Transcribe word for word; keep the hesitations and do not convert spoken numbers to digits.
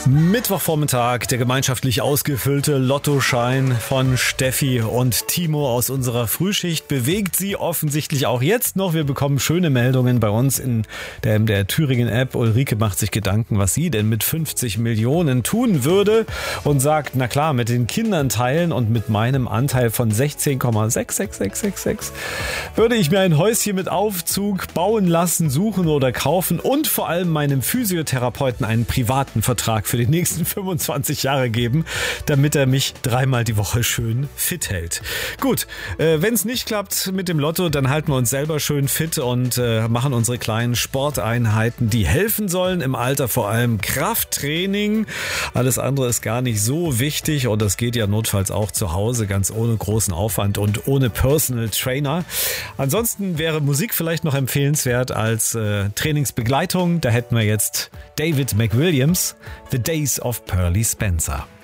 Mittwochvormittag, der gemeinschaftlich ausgefüllte Lottoschein von Steffi und Timo aus unserer Frühschicht bewegt sie offensichtlich auch jetzt noch. Wir bekommen schöne Meldungen bei uns in der M D R Thüringen App. Ulrike macht sich Gedanken, was sie denn mit fünfzig Millionen tun würde und sagt, na klar, mit den Kindern teilen und mit meinem Anteil von sechzehn Komma sechs sechs sechs sechs sechs würde ich mir ein Häuschen mit Aufzug bauen lassen, suchen oder kaufen und vor allem meinem Physiotherapeuten einen privaten Vertrag für die nächsten fünfundzwanzig Jahre geben, damit er mich dreimal die Woche schön fit hält. Gut, äh, wenn es nicht klappt mit dem Lotto, dann halten wir uns selber schön fit und äh, machen unsere kleinen Sporteinheiten, die helfen sollen im Alter, vor allem Krafttraining. Alles andere ist gar nicht so wichtig und das geht ja notfalls auch zu Hause, ganz ohne großen Aufwand und ohne Personal Trainer. Ansonsten wäre Musik vielleicht noch empfehlenswert als äh, Trainingsbegleitung. Da hätten wir jetzt David McWilliams, The Days of Pearly Spencer.